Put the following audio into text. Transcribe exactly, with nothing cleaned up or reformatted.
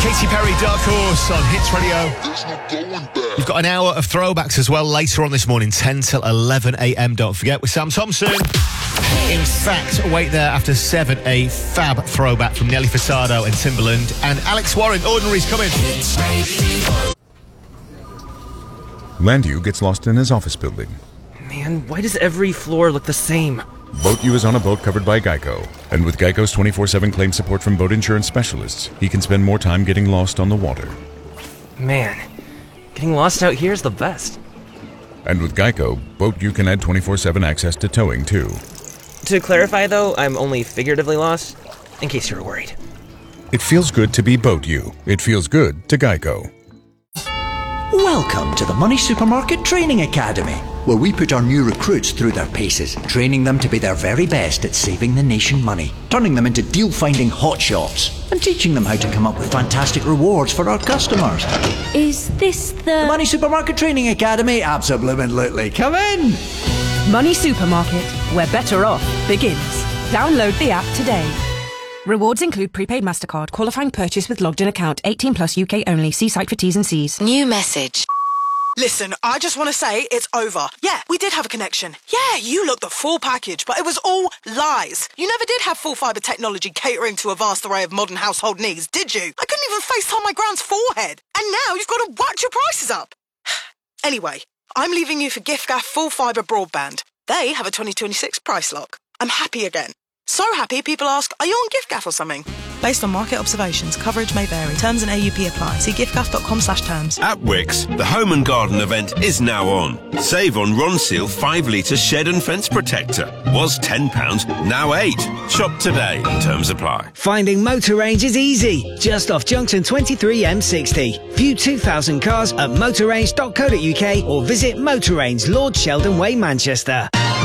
Katy Perry, Dark Horse on Hits Radio. We've got an hour of throwbacks as well later on this morning, ten till eleven a.m. Don't forget, with Sam Thompson. In fact, wait there after seven, a fab throwback from Nelly Furtado and Timbaland. And Alex Warren, Ordinary's coming. Landu gets lost in his office building. Man, why does every floor look the same? Boat U is on a boat covered by Geico. And with Geico's twenty-four seven claim support from boat insurance specialists, he can spend more time getting lost on the water. Man, getting lost out here is the best. And with Geico, Boat U can add twenty-four seven access to towing, too. To clarify, though, I'm only figuratively lost, in case you were worried. It feels good to be Boat U. It feels good to Geico. Welcome to the Money Supermarket Training Academy, where we put our new recruits through their paces, training them to be their very best at saving the nation money, turning them into deal-finding hotshots, and teaching them how to come up with fantastic rewards for our customers. Is this the... The Money Supermarket Training Academy? Absolutely. Come in! Money Supermarket, where better off begins. Download the app today. Rewards include prepaid MasterCard, qualifying purchase with logged-in account, eighteen plus U K only. See site for T's and C's. New message. Listen, I just want to say it's over. Yeah, we did have a connection. Yeah, you looked the full package, but it was all lies. You never did have full fibre technology catering to a vast array of modern household needs, did you? I couldn't even FaceTime my grand's forehead. And now you've got to whack your prices up. Anyway, I'm leaving you for giffgaff full fibre broadband. They have a twenty twenty-six price lock. I'm happy again. So happy people ask, are you on giffgaff or something? Based on market observations, coverage may vary. Terms and A U P apply. See giffgaff.com slash terms. At Wickes, the Home and Garden event is now on. Save on Ronseal five litre shed and fence protector. Was ten pounds, now eight. Shop today. Terms apply. Finding Motor Range is easy. Just off Junction twenty-three M sixty. View two thousand cars at motor range dot co dot U K or visit Motor Range, Lord Sheldon Way, Manchester.